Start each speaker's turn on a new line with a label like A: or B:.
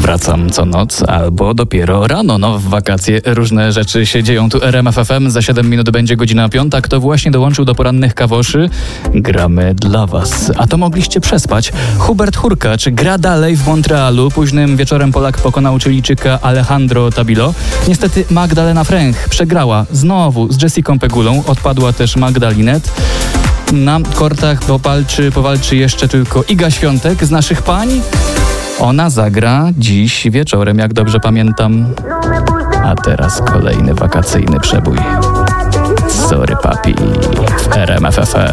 A: wracam co noc albo dopiero rano. No, w wakacje różne rzeczy się dzieją. Tu RMF FM, za 7 minut będzie godzina 5. Kto właśnie dołączył do porannych kawoszy? Gramy dla was. A to mogliście przespać. Hubert Hurkacz gra dalej w Montrealu. Późnym wieczorem Polak pokonał Chilijczyka Alejandro Tabilo. Niestety Magdalena Fręch przegrała znowu z Jessiką Pegulą. Odpadła też Magda Linet. Na kortach powalczy jeszcze tylko Iga Świątek z naszych pań. Ona zagra dziś wieczorem, jak dobrze pamiętam. A teraz kolejny wakacyjny przebój. Sorry papi w RMF FM.